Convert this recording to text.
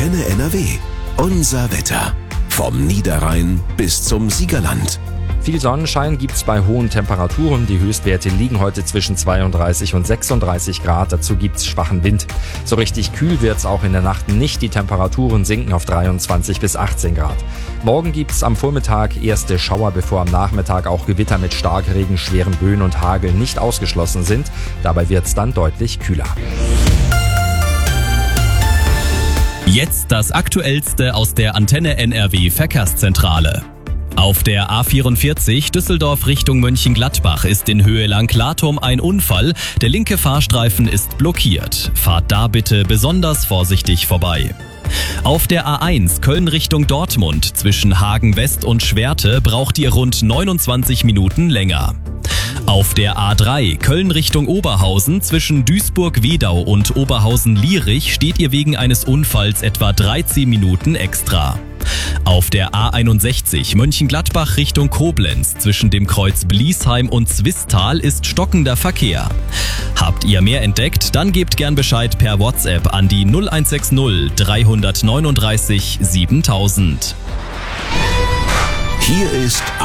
Antenne NRW. Unser Wetter. Vom Niederrhein bis zum Siegerland. Viel Sonnenschein gibt's bei hohen Temperaturen. Die Höchstwerte liegen heute zwischen 32 und 36 Grad. Dazu gibt's schwachen Wind. So richtig kühl wird's auch in der Nacht nicht. Die Temperaturen sinken auf 23 bis 18 Grad. Morgen gibt's am Vormittag erste Schauer, bevor am Nachmittag auch Gewitter mit Starkregen, schweren Böen und Hagel nicht ausgeschlossen sind. Dabei wird's dann deutlich kühler. Jetzt das Aktuellste aus der Antenne NRW Verkehrszentrale. Auf der A44 Düsseldorf Richtung Mönchengladbach ist in Höhe Langlatum ein Unfall. Der linke Fahrstreifen ist blockiert. Fahrt da bitte besonders vorsichtig vorbei. Auf der A1 Köln Richtung Dortmund zwischen Hagen West und Schwerte braucht ihr rund 29 Minuten länger. Auf der A3 Köln Richtung Oberhausen zwischen Duisburg-Wedau und Oberhausen-Lierich steht ihr wegen eines Unfalls etwa 13 Minuten extra. Auf der A61 Mönchengladbach Richtung Koblenz zwischen dem Kreuz Bliesheim und Zwistal ist stockender Verkehr. Habt ihr mehr entdeckt? Dann gebt gern Bescheid per WhatsApp an die 0160 339 7000. Hier ist